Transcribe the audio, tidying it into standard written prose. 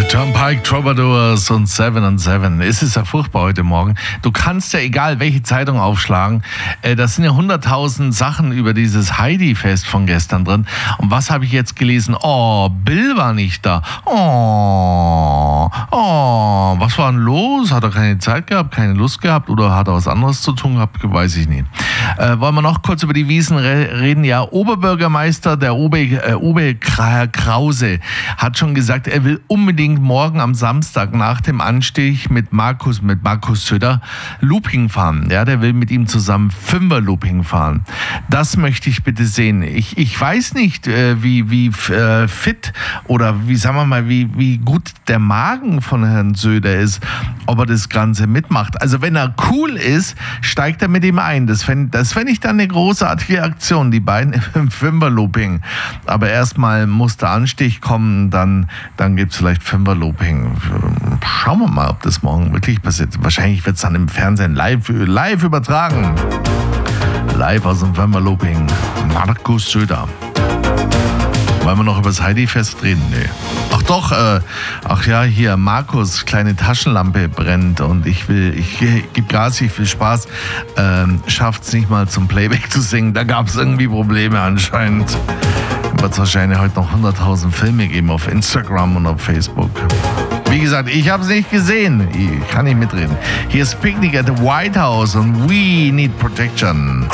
Turnpike Troubadours und 7 on 7. Es ist ja furchtbar heute Morgen. Du kannst ja egal welche Zeitung aufschlagen. Das sind ja 100.000 Sachen über dieses Heidi-Fest von gestern drin. Und was habe ich jetzt gelesen? Oh, Bill war nicht da. Oh, was war denn los? Hat er keine Zeit gehabt, keine Lust gehabt oder hat er was anderes zu tun gehabt? Weiß ich nicht. Wollen wir noch kurz über die Wiesn reden? Ja, Oberbürgermeister, der Uwe Krause, hat schon gesagt, er will unbedingt morgen am Samstag nach dem Anstich mit Markus Söder Looping fahren. Ja, der will mit ihm zusammen 5er Looping fahren. Das möchte ich bitte sehen. Ich weiß nicht, wie fit oder wie gut der Magen von Herrn Söder ist, ob er das Ganze mitmacht. Also wenn er cool ist, steigt er mit ihm ein. Das fänd ich dann eine großartige Aktion, die beiden im 5er Looping. Aber erstmal muss der Anstich kommen, dann gibt es vielleicht 5er Looping. Schauen wir mal, ob das morgen wirklich passiert. Wahrscheinlich wird es dann im Fernsehen live übertragen. Live aus dem 5er Looping. Markus Söder. Wollen wir noch über das Heidi-Fest reden? Nee. Ach doch, hier, Markus, kleine Taschenlampe brennt und ich gebe Gas, ich will Spaß, schafft's nicht mal zum Playback zu singen. Da gab es irgendwie Probleme anscheinend. Wird es wahrscheinlich heute noch 100.000 Filme geben auf Instagram und auf Facebook. Wie gesagt, ich habe es nicht gesehen. Ich kann nicht mitreden. Hier ist Picnic at the White House und We Need Protection.